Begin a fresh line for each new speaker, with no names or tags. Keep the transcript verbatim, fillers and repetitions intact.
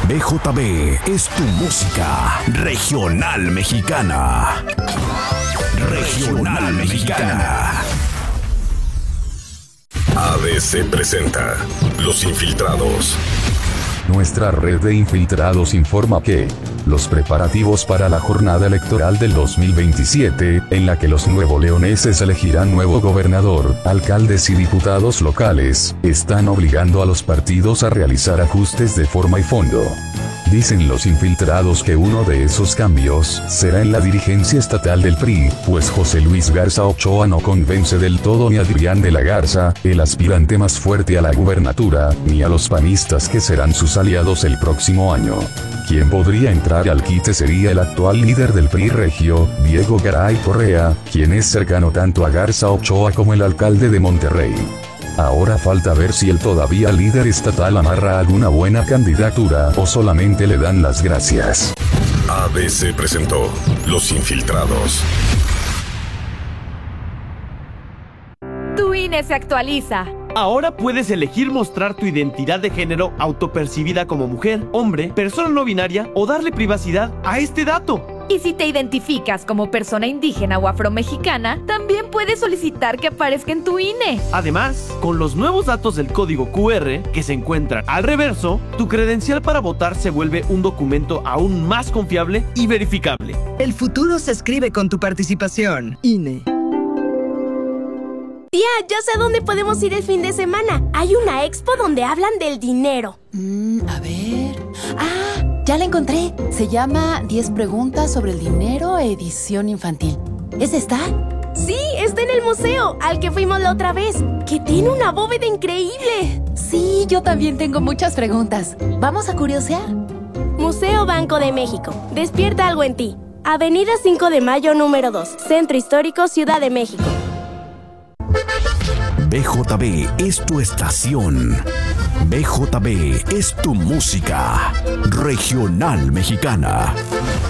B J B es tu música regional mexicana. Regional mexicana. A B C presenta Los Infiltrados.
Nuestra red de infiltrados informa que los preparativos para la jornada electoral del dos mil veintisiete, en la que los nuevoleoneses elegirán nuevo gobernador, alcaldes y diputados locales, están obligando a los partidos a realizar ajustes de forma y fondo. Dicen los infiltrados que uno de esos cambios será en la dirigencia estatal del P R I, pues José Luis Garza Ochoa no convence del todo ni a Adrián de la Garza, el aspirante más fuerte a la gubernatura, ni a los panistas que serán sus aliados el próximo año. Quien podría entrar al quite sería el actual líder del P R I regio, Diego Garay Correa, quien es cercano tanto a Garza Ochoa como el alcalde de Monterrey. Ahora falta ver si el todavía líder estatal amarra alguna buena candidatura o solamente le dan las gracias.
A B C presentó Los Infiltrados.
Tu I N E se actualiza.
Ahora puedes elegir mostrar tu identidad de género autopercibida como mujer, hombre, persona no binaria o darle privacidad a este dato.
Y si te identificas como persona indígena o afromexicana, también puedes solicitar que aparezca en tu I N E.
Además, con los nuevos datos del código Q R que se encuentran al reverso, tu credencial para votar se vuelve un documento aún más confiable y verificable.
El futuro se escribe con tu participación. I N E.
Tía, ya sé a dónde podemos ir el fin de semana. Hay una expo donde hablan del dinero.
Mm, a ver... ¡Ah! Ya la encontré. Se llama diez preguntas sobre el dinero, edición infantil. ¿Es esta?
Sí, está en el museo, al que fuimos la otra vez, que tiene una bóveda increíble.
Sí, yo también tengo muchas preguntas. ¿Vamos a curiosear?
Museo Banco de México. Despierta algo en ti. Avenida cinco de mayo, número dos. Centro Histórico, Ciudad de México.
B J B es tu estación. B J B es tu música regional mexicana.